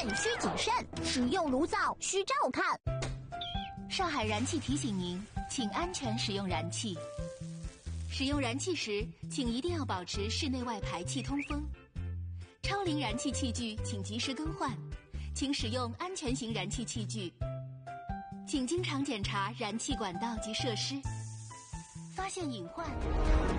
需谨慎，使用炉灶需照看。 上海燃气提醒您，请安全使用燃气。使用燃气时，请一定要保持室内外排气通风。超龄燃气器具请及时更换，请使用安全型燃气器具。请经常检查燃气管道及设施，发现隐患